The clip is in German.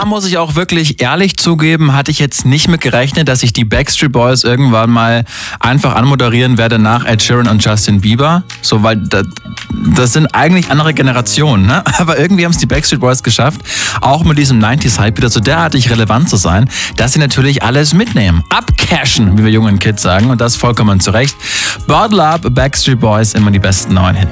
da muss ich auch wirklich ehrlich zugeben, hatte ich jetzt nicht mit gerechnet, dass ich die Backstreet Boys irgendwann mal einfach anmoderieren werde nach Ed Sheeran und Justin Bieber. So, weil das sind eigentlich andere Generationen, ne? Aber irgendwie haben es die Backstreet Boys geschafft, auch mit diesem 90s-Hype wieder so derartig relevant zu sein, dass sie natürlich alles mitnehmen. Abcashen, wie wir jungen Kids sagen, und das vollkommen zu Recht. Bottle Up, Backstreet Boys, immer die besten neuen Hits.